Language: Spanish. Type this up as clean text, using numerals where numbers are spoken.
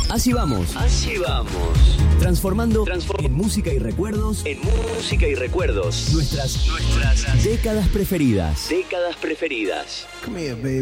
Así vamos. Así vamos. Transformando en música y recuerdos. En música y recuerdos. Nuestras décadas preferidas. Décadas preferidas. Come here, baby.